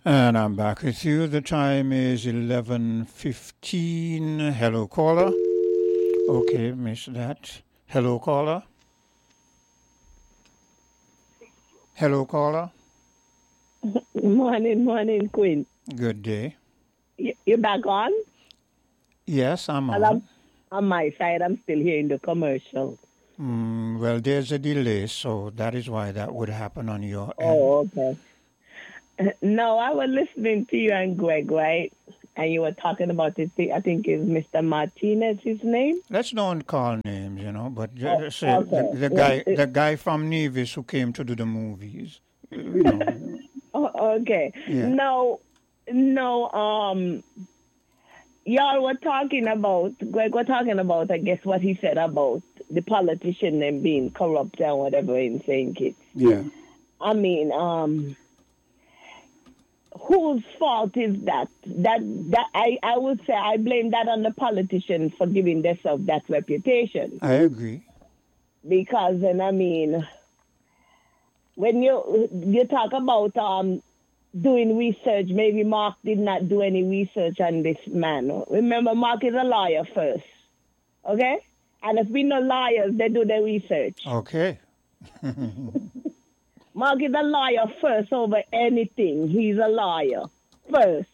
And I'm back with you. The time is 11:15. Hello, caller. Okay, missed that. Hello, caller. Hello, caller. Morning, Queen. Good day. You back on? Yes, I'm Well, on. on my side, I'm still hearing the commercial. Well, there's a delay, so that is why that would happen on your end. Oh, okay. No, I was listening to you and Greg, right? And you were talking about it. I think it's Mr. Martinez, his name. Let's don't call names, but Oh, just say the, okay. the guy the guy from Nevis who came to do the movies. You know. Oh, okay. Yeah. No. Y'all were talking about, Greg were talking about, I guess, what he said about the politician them being corrupt and whatever in St. Kitts. Yeah. I mean, whose fault is that? That I would say I blame that on the politicians for giving themselves that reputation. I agree. Because then, I mean, when you talk about doing research, maybe Mark did not do any research on this man. Remember, Mark is a lawyer first, okay? And if we know liars, they do their research. Okay. Mark is a lawyer first over anything. He's a lawyer first.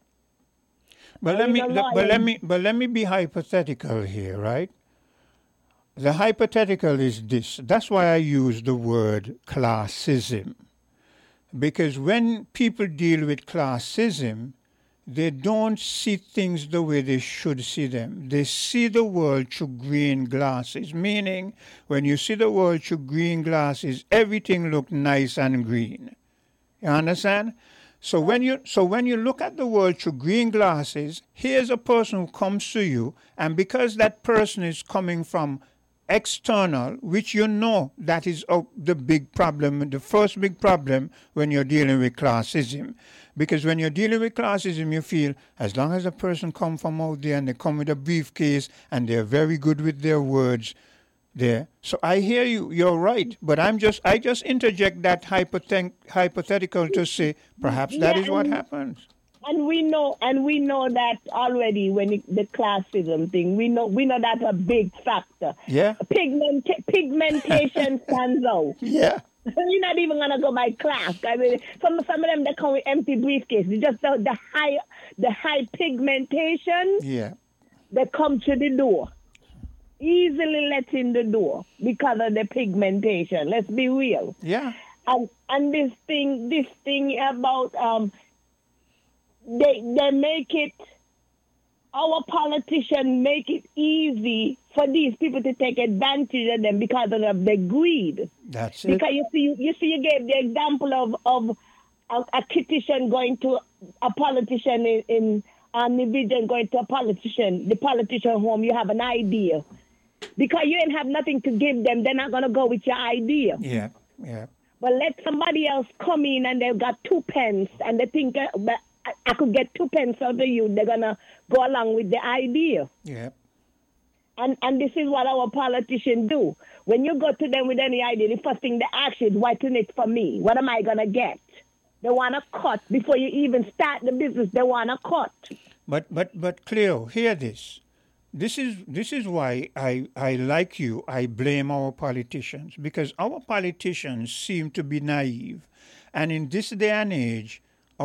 But let me be hypothetical here, right? The hypothetical is this. That's why I use the word classism. Because when people deal with classism, they don't see things the way they should see them. They see the world through green glasses, meaning when you see the world through green glasses, everything looks nice and green. You understand? So when you look at the world through green glasses, here's a person who comes to you, and because that person is coming from external, which that is the big problem, the first big problem when you're dealing with classism. Because when you're dealing with classism, you feel as long as a person come from out there and they come with a briefcase and they're very good with their words there. So I hear you, you're right. But I just interject that hypothetical to say perhaps that is what happens. And we know that already when the classism thing, we know that's a big factor. Yeah. Pigmentation stands out. Yeah. You're not even gonna go by class. I mean, some of them that come with empty briefcases, just the high pigmentation. Yeah. They come to the door, easily let in the door because of the pigmentation. Let's be real. Yeah. And this thing about they make it, our politicians make it easy for these people to take advantage of them because of the greed. That's it. Because you gave the example of a politician going to a politician in the vision going to the politician home. You have an idea. Because you ain't have nothing to give them, they're not going to go with your idea. Yeah, yeah. But let somebody else come in and they've got 2 pence and they think, I could get 2 pence out of you. They're going to go along with the idea. Yeah. And this is what our politicians do. When you go to them with any idea, the first thing they ask you is, what's in it for me? What am I going to get? They want to cut. Before you even start the business, they want to cut. But Cleo, hear this. This is why I like you, I blame our politicians, because our politicians seem to be naive. And in this day and age,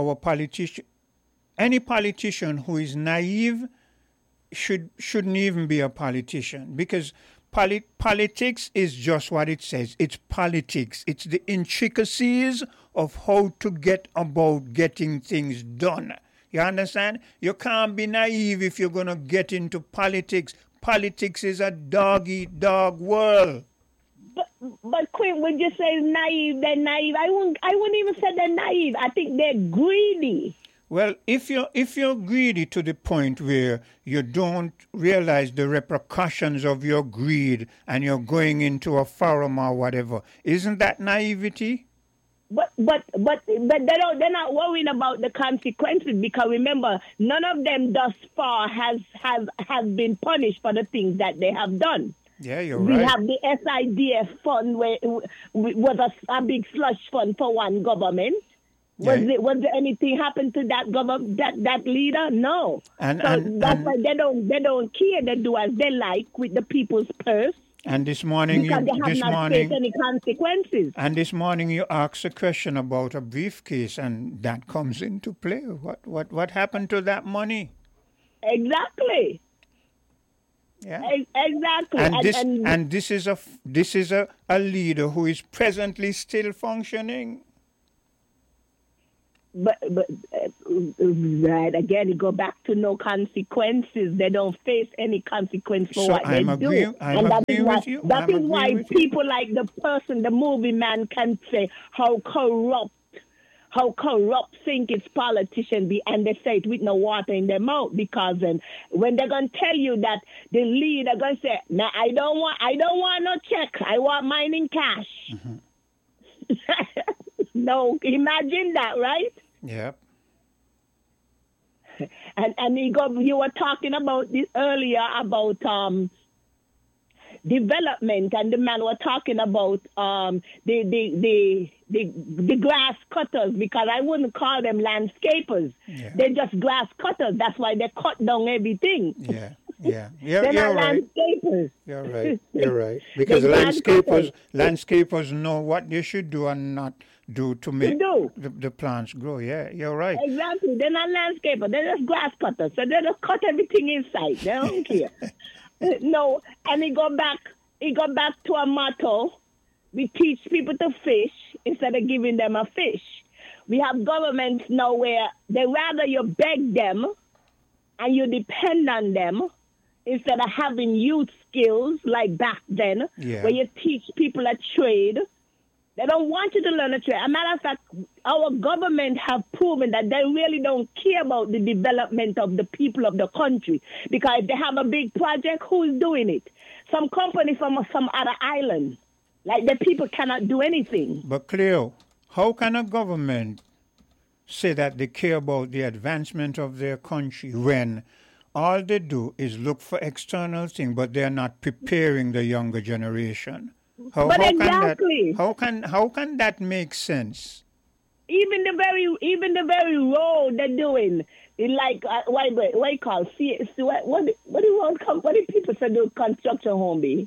any politician who is naive shouldn't even be a politician, because politics is just what it says. It's politics. It's the intricacies of how to get about getting things done. You understand? You can't be naive if you're going to get into politics. Politics is a dog-eat-dog world. But Queen, when you say naive, they're naive. I wouldn't even say they're naive. I think they're greedy. Well, if you're greedy to the point where you don't realize the repercussions of your greed and you're going into a forum or whatever, isn't that naivety? But they're not worrying about the consequences, because remember, none of them thus far has been punished for the things that they have done. Yeah, you're right. We have the SIDF fund, where was a big slush fund for one government. Was there anything happened to that government, that leader? No. And That's why they don't care. They do as they like with the people's purse. And this morning, because they have not faced any consequences. And this morning, you asked a question about a briefcase, and that comes into play. What happened to that money? Exactly. Yeah. Exactly. And this is a leader who is presently still functioning. But right again, you go back to no consequences. They don't face any consequence for what they do. I'm agreeing with you. That is why people like the movie man can say how corrupt think its politicians be, and they say it with no water in their mouth, because then when they're gonna tell you that the leader gonna say, "Now I don't want no check. I want mine in cash." Mm-hmm. No, imagine that, right? Yep. And you were talking about this earlier about development, and the man was talking about the grass cutters, because I wouldn't call them landscapers. Yeah. They're just grass cutters. That's why they cut down everything. Yeah. They're not right. landscapers. You're right. Because landscapers know what they should do and not do to make the plants grow. Yeah, you're right. Exactly. They're not landscapers. They're just grass cutters. So they just cut everything inside. They don't care. No, and he go back to a motto. We teach people to fish instead of giving them a fish. We have governments now where they rather you beg them and you depend on them instead of having youth skills like back then, where you teach people a trade. They don't want you to learn a trade. As a matter of fact, our government have proven that they really don't care about the development of the people of the country. Because if they have a big project, who's doing it? Some company from some other island. Like the people cannot do anything. But Cleo, how can a government say that they care about the advancement of their country when all they do is look for external things, but they're not preparing the younger generation? How can that make sense? Even the very road they're doing, like what you call what do people say do construction home be?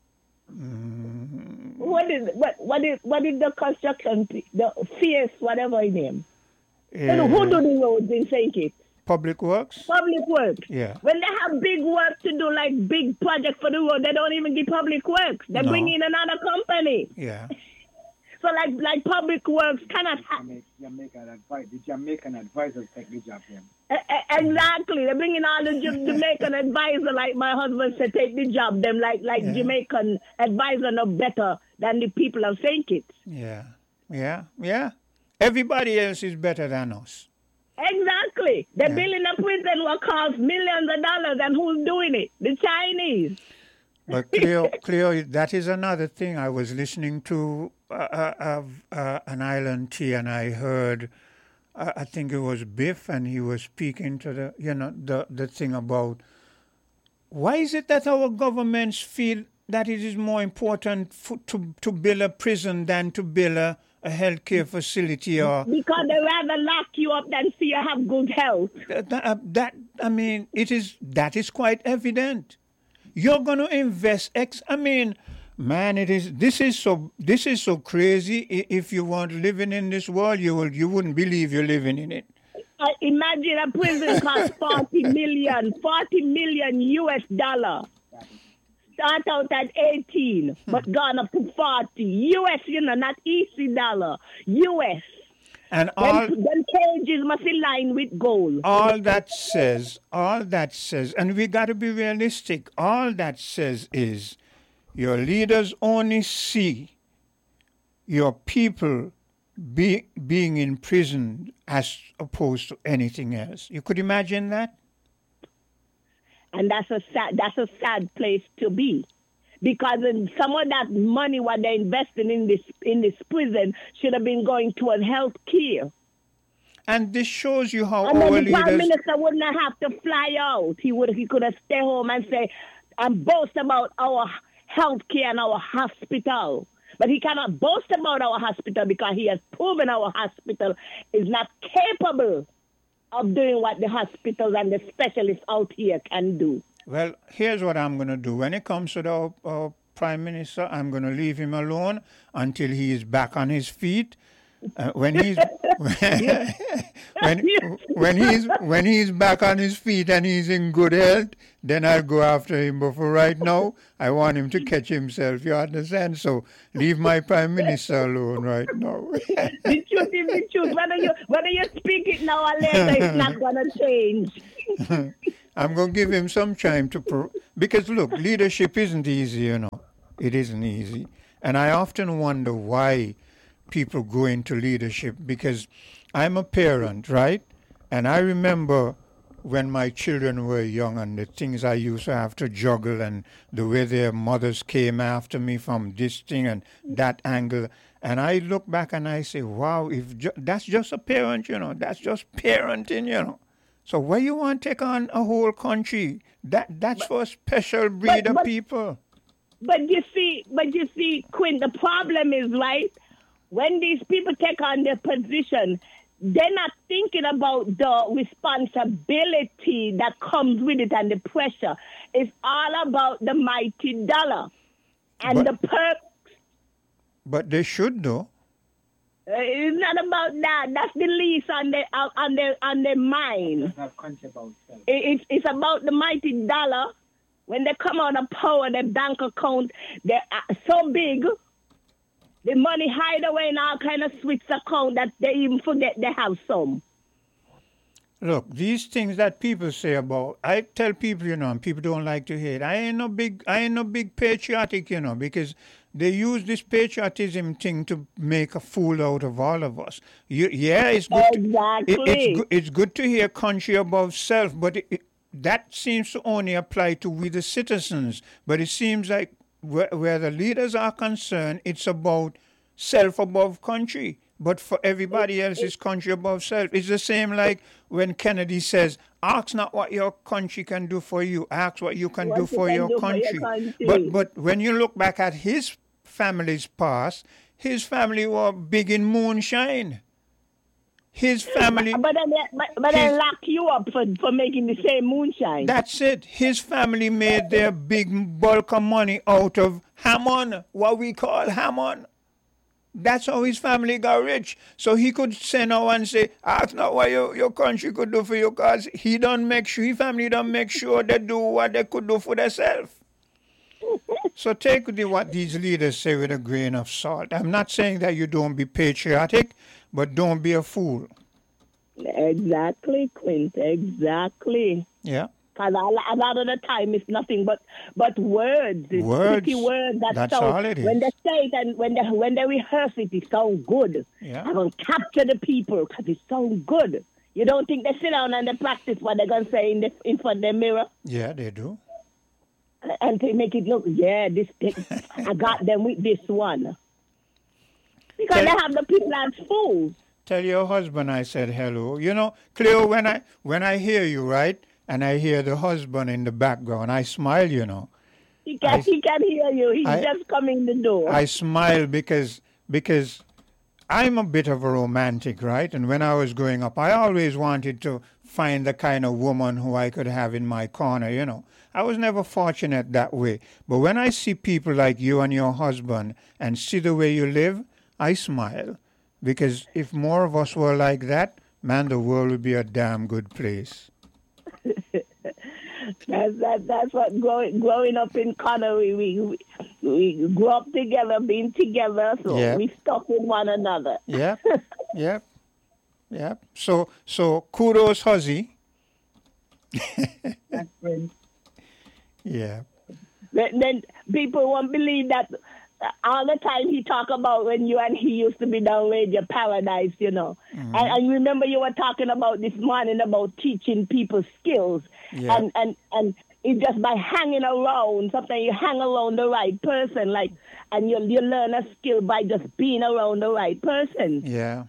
What is the construction, the fierce whatever his name? Who do the roads in St. Kitts? Public Works? Public Works. Yeah. When they have big work to do, like big project for the road, they don't even give Public Works. They bring in another company. Yeah. So like Public Works cannot the Jamaican advisors take the job then. Exactly. They bring in all the Jamaican advisor, like my husband said, take the job. Them like Jamaican advisor no better than the people of St. Kitts. Yeah. Everybody else is better than us. Exactly. They're building a prison what costs millions of dollars, and who's doing it? The Chinese. But Cleo, that is another thing. I was listening to an island tea, and I heard, I think it was Biff, and he was speaking to the thing about why is it that our governments feel that it is more important to build a prison than to build a healthcare facility, or because they rather lock you up than see you have good health. That is quite evident. You're going to invest this is so crazy. If you weren't living in this world, you wouldn't believe you're living in it. Imagine a prison costs $40 million US dollar. Start out at 18, but gone up to 40 US, not EC dollar, US. And then cages must be lined with gold. All that says, and we got to be realistic. All that says is, your leaders only see your people being in prison as opposed to anything else. You could imagine that. And that's a sad place to be, because some of that money what they're investing in this prison should have been going towards health care. And this shows you how and our then the leaders... Prime Minister wouldn't have to fly out. He could have stayed home and say and boast about our health care and our hospital. But he cannot boast about our hospital because he has proven our hospital is not capable of doing what the hospitals and the specialists out here can do. Well, here's what I'm going to do. When it comes to the Prime Minister, I'm going to leave him alone until he is back on his feet. When he's when he's back on his feet and he's in good health, then I'll go after him. But for right now, I want him to catch himself. You understand? So leave my Prime Minister alone right now. The truth is the truth. Whether you speak it now or later, it's not gonna change. I'm going to give him some time to because look, leadership isn't easy, you know. It isn't easy, and I often wonder why people go into leadership, because I'm a parent, right? And I remember when my children were young and the things I used to have to juggle and the way their mothers came after me from this thing and that angle. And I look back and I say, wow, that's just a parent, you know, that's just parenting, you know. So why you want to take on a whole country? That's for a special breed of people. But you see, Quinn, the problem is, right, when these people take on their position, they're not thinking about the responsibility that comes with it and the pressure. It's all about the mighty dollar and the perks. But they should, though. It's not about that. That's the least on their mind. It's about the mighty dollar. When they come out of power, their bank account, they're so big. The money hide away in all kind of Swiss account that they even forget they have some. Look, these things that people say about, I tell people, you know, and people don't like to hear it. I ain't no big patriotic, you know, because they use this patriotism thing to make a fool out of all of us. It's good. Exactly. It's good to hear country above self, but that seems to only apply to we the citizens. But it seems like where the leaders are concerned, it's about self above country. But for everybody else, it's country above self. It's the same like when Kennedy says, ask not what your country can do for you, ask what you can do for your country. But when you look back at his family's past, his family were big in moonshine. His family... But they lock you up for making the same moonshine. That's it. His family made their big bulk of money out of Hammond, what we call Hammond. That's how his family got rich. So he could say now and say, ask not what your country could do for you, because his family don't make sure they do what they could do for themselves. So take what these leaders say with a grain of salt. I'm not saying that you don't be patriotic, but don't be a fool. Exactly, Quint. Exactly. Yeah. Because a lot of the time it's nothing but words. It's pretty words that's all it is. When they say it and when they rehearse it, it sounds good. Yeah. I'm going to capture the people because it sounds good. You don't think they sit down and they practice what they're going to say in front of the mirror? Yeah, they do. And to make it look, I got them with this one. Because they have the people as fools. Tell your husband I said hello. You know, Cleo, when I hear you, right, and I hear the husband in the background, I smile, you know. He can hear you. He's just coming the door. I smile because I'm a bit of a romantic, right? And when I was growing up, I always wanted to find the kind of woman who I could have in my corner, you know. I was never fortunate that way. But when I see people like you and your husband and see the way you live, I smile. Because if more of us were like that, man, the world would be a damn good place. That's what growing up in Connery, we grew up together, being together, so we stuck with one another. Yep. So kudos, Huzzy. Yeah. Then people won't believe that all the time he talk about when you and he used to be down Radio Paradise, you know. Mm-hmm. And remember you were talking about this morning about teaching people skills. Yeah. And it's just by hanging around. Sometimes you hang around the right person, and you learn a skill by just being around the right person. Yeah.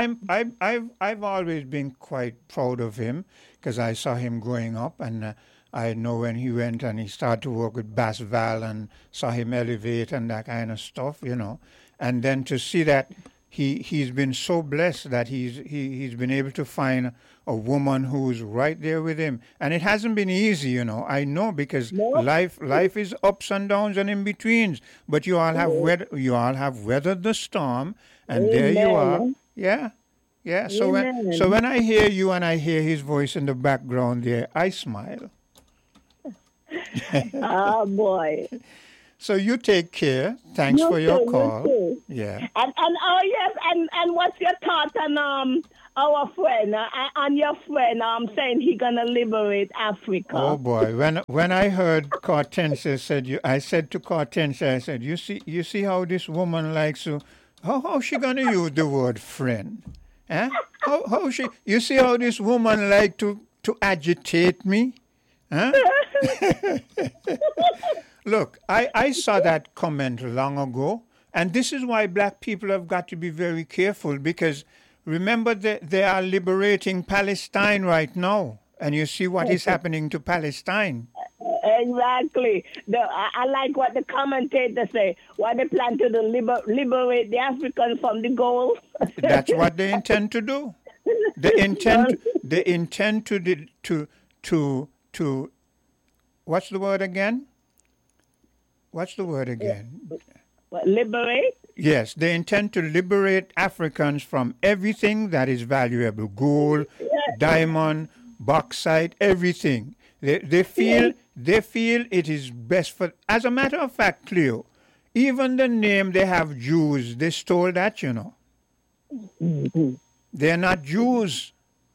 I've always been quite proud of him because I saw him growing up, and I know when he went and he started to work with Bass Val and saw him elevate and that kind of stuff, and then to see that he's been so blessed that he's been able to find a woman who's right there with him, and it hasn't been easy, I know, because life is ups and downs and in betweens, but you all have weathered the storm, and there you are. Yeah. So when I hear you and I hear his voice in the background there, I smile. Oh boy. So you take care. Thanks for your call. Yeah. And what's your thought on our friend and your friend saying he gonna liberate Africa? Oh boy. When I heard Cortensia I said to Cortensia, I said, you see how this woman likes to, how she gonna use the word friend? Huh? How she? You see how this woman like to agitate me? Huh? Look, I saw that comment long ago, and this is why black people have got to be very careful, because remember that they are liberating Palestine right now, and you see what is happening to Palestine. Exactly. I like what the commentators say. Why they plan to liberate the Africans from the gold. That's what they intend to do. They intend to what's the word again? Liberate? Yes, they intend to liberate Africans from everything that is valuable: gold, diamond, bauxite, everything. They feel it is best for. As a matter of fact, Cleo, even the name they have Jews, they stole that, Mm-hmm. They're not Jews.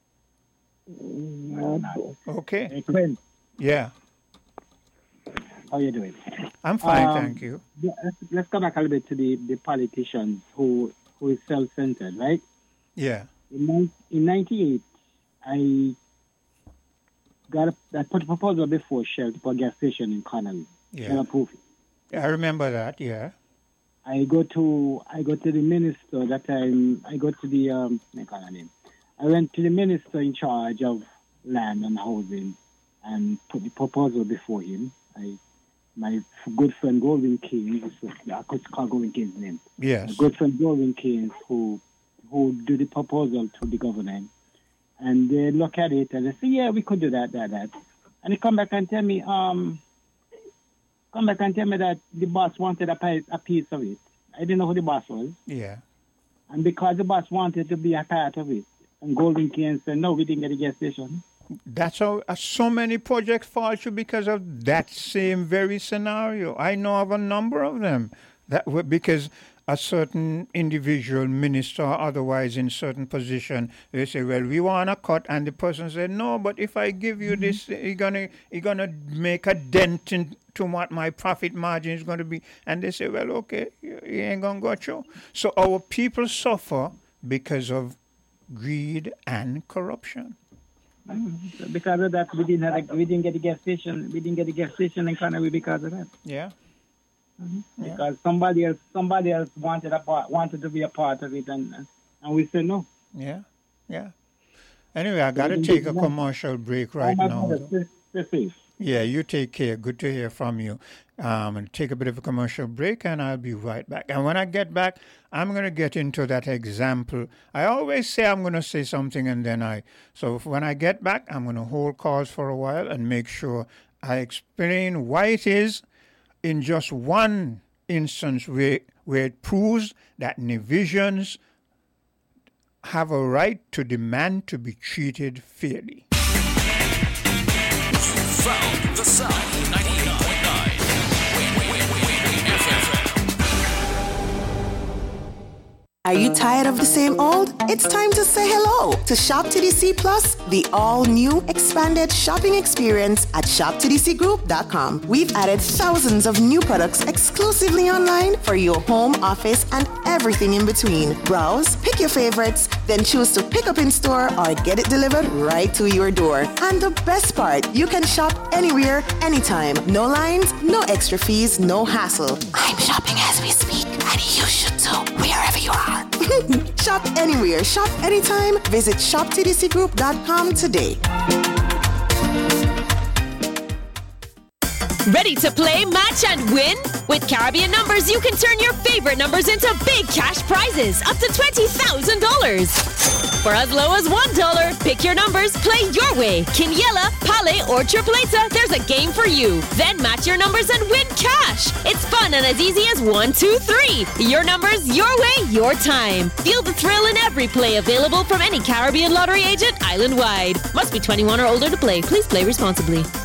Okay. Hey, Quinn, Yeah, how you doing? I'm fine, thank you. Let's come back a little bit to the politicians who is self-centered, right? Yeah. In 98, I put a proposal before Shell to put a gas station in Connolly. Yeah. Shell approved it. I remember that. Yeah. I go to the minister that time. I go to the I can't remember name. I went to the minister in charge of land and housing and put the proposal before him. My good friend Golden Keynes, I could call Golden Keynes' name. Yes. My good friend Golden Keynes, who do the proposal to the government, and they look at it and they say, yeah, we could do that. And they come back and tell me that the boss wanted a piece of it. I didn't know who the boss was. Yeah. And because the boss wanted to be a part of it, and Golden Keynes said, no, we didn't get a gas station. That's how so many projects fall through because of that same very scenario. I know of a number of them because a certain individual, minister or otherwise in certain position, they say, well, we want a cut, and the person said, no, but if I give you this, you're gonna make a dent into what my profit margin is going to be. And they say, well, okay, you ain't gonna go through. So our people suffer because of greed and corruption. Because of that, we didn't get a gas station. We didn't get a gas station in Connolly because of that. Yeah. Mm-hmm. Yeah. Because somebody else wanted to be a part of it, and we said no. Yeah. Anyway, I got to take a commercial break right now. Stay safe. Yeah, you take care. Good to hear from you. And take a bit of a commercial break, and I'll be right back. And when I get back, I'm going to get into that example. I always say I'm going to say something, and then so when I get back, I'm going to hold calls for a while and make sure I explain why it is in just one instance where it proves that Nevisians have a right to demand to be treated fairly. Found the Sound 98.9 FM. Are you tired of the same old? It's time to say hello to Shop TDC Plus, the all-new expanded shopping experience at shoptdcgroup.com. We've added thousands of new products exclusively online for your home, office, and everything in between. Browse, pick your favorites, then choose to pick up in store or get it delivered right to your door. And the best part, you can shop anywhere, anytime. No lines, no extra fees, no hassle. I'm shopping as we speak, and you should too, wherever you are. Shop anywhere, shop anytime. Visit shoptdcgroup.com today. Ready to play, match, and win? With Caribbean Numbers, you can turn your favorite numbers into big cash prizes up to $20,000. For as low as $1, pick your numbers, play your way. Quiniela, Pale, or Tripleta, there's a game for you. Then match your numbers and win cash. It's fun and as easy as 1, 2, 3. Your numbers, your way, your time. Feel the thrill in every play available from any Caribbean lottery agent island-wide. Must be 21 or older to play. Please play responsibly.